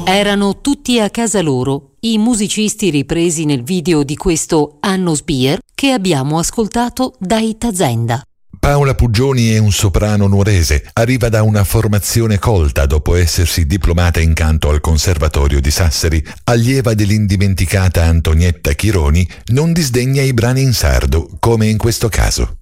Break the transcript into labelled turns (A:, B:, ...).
A: Erano tutti a casa loro, i musicisti ripresi nel video di questo Annos Bier che abbiamo ascoltato da Itazenda.
B: Paola Puggioni è un soprano nuorese, arriva da una formazione colta dopo essersi diplomata in canto al Conservatorio di Sassari. Allieva dell'indimenticata Antonietta Chironi, non disdegna i brani in sardo, come in questo caso.